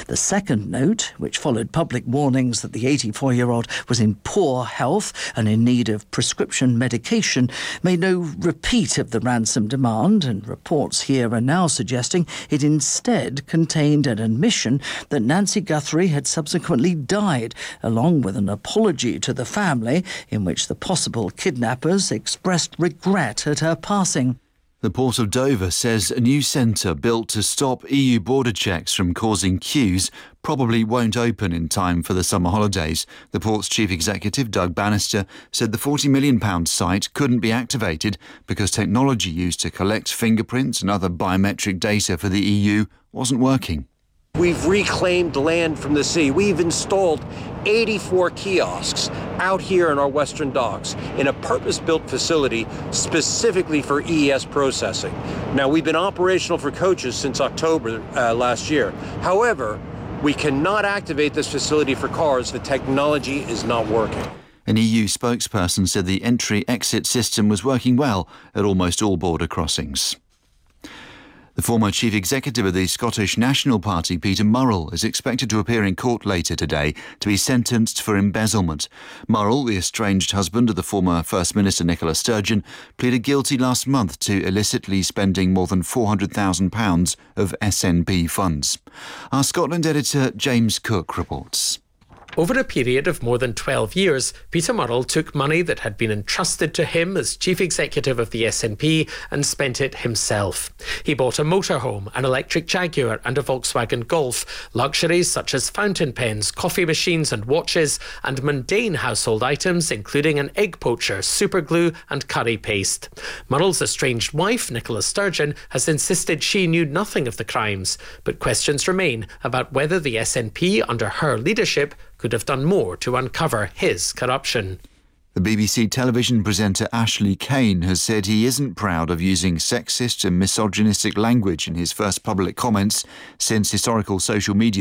The second note, which followed public warnings that the 84-year-old was in poor health and in need of prescription medication, made no repeat of the ransom demand, and reports here are now suggesting it instead contained an admission that Nancy Guthrie had subsequently died, along with an apology to the family in which the possible kidnappers expressed regret at her passing. The Port of Dover says a new centre built to stop EU border checks from causing queues probably won't open in time for the summer holidays. The port's chief executive, Doug Bannister, said the £40 million site couldn't be activated because technology used to collect fingerprints and other biometric data for the EU wasn't working. We've reclaimed land from the sea. We've installed 84 kiosks out here in our western docks in a purpose-built facility specifically for EES processing. Now, we've been operational for coaches since October last year. However, we cannot activate this facility for cars. The technology is not working. An EU spokesperson said the entry-exit system was working well at almost all border crossings. The former chief executive of the Scottish National Party, Peter Murrell, is expected to appear in court later today to be sentenced for embezzlement. Murrell, the estranged husband of the former First Minister Nicola Sturgeon, pleaded guilty last month to illicitly spending more than £400,000 of SNP funds. Our Scotland editor James Cook reports. Over a period of more than 12 years, Peter Murrell took money that had been entrusted to him as chief executive of the SNP and spent it himself. He bought a motorhome, an electric Jaguar and a Volkswagen Golf, luxuries such as fountain pens, coffee machines and watches, and mundane household items including an egg poacher, superglue and curry paste. Murrell's estranged wife, Nicola Sturgeon, has insisted she knew nothing of the crimes, but questions remain about whether the SNP under her leadership could have done more to uncover his corruption. The BBC television presenter Ashley Cain has said he isn't proud of using sexist and misogynistic language in his first public comments since historical social media